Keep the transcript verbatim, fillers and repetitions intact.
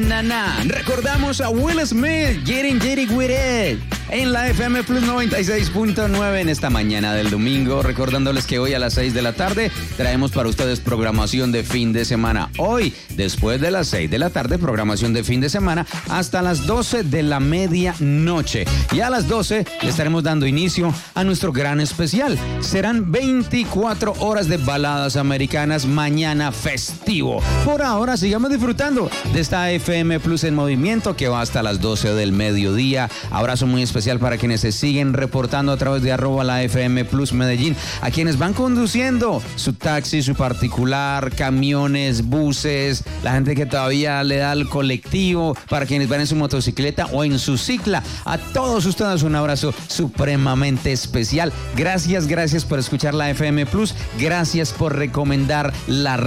Naná. Recordamos a Will Smith, Getting Jitty With It, en la F M Plus noventa y seis punto nueve en esta mañana del domingo. Recordándoles que hoy a las seis de la tarde traemos para ustedes programación de fin de semana. Hoy, después de las seis de la tarde, programación de fin de semana hasta las doce de la medianoche. Y a las doce le estaremos dando inicio a nuestro gran especial. Serán veinticuatro horas de baladas americanas mañana festivo. Por ahora sigamos disfrutando de esta F M Plus en movimiento que va hasta las doce del mediodía. Abrazo muy especial para quienes se siguen reportando a través de arroba la F M Plus Medellín, a quienes van conduciendo su taxi, su particular, camiones, buses, la gente que todavía le da al colectivo, para quienes van en su motocicleta o en su cicla. A todos ustedes un abrazo supremamente especial. Gracias, gracias por escuchar la F M Plus. Gracias por recomendar la